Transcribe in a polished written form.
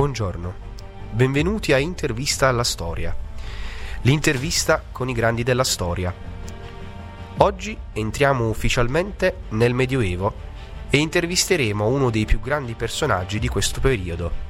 buongiorno. Benvenuti a Intervista alla Storia, l'intervista con i grandi della storia. Oggi entriamo ufficialmente nel Medioevo e intervisteremo uno dei più grandi personaggi di questo periodo,